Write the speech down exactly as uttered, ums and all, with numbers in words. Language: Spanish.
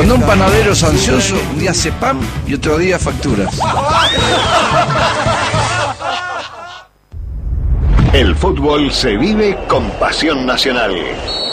Cuando un panadero es ansioso, un día hace pan y otro día facturas. El fútbol se vive con pasión nacional.